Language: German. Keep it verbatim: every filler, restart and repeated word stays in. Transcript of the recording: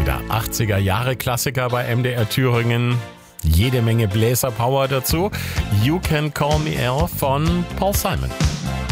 wieder achtziger Jahre Klassiker bei M D R Thüringen. Jede Menge Bläserpower dazu. You Can Call Me Al von Paul Simon.